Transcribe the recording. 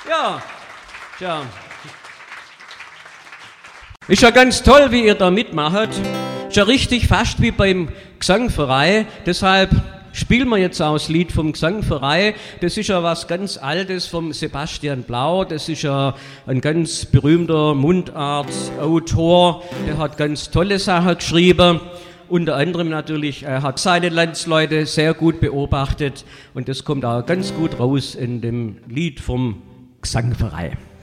Ja, tja. Ist ja ganz toll, wie ihr da mitmacht. Ist ja richtig fast wie beim Gesangverein. Deshalb spielen wir jetzt auch das Lied vom Gesangverein. Das ist ja was ganz Altes vom Sebastian Blau. Das ist ja ein ganz berühmter Mundartautor. Der hat ganz tolle Sachen geschrieben. Unter anderem natürlich, er hat seine Landsleute sehr gut beobachtet. Und das kommt auch ganz gut raus in dem Lied vom Gesangverein.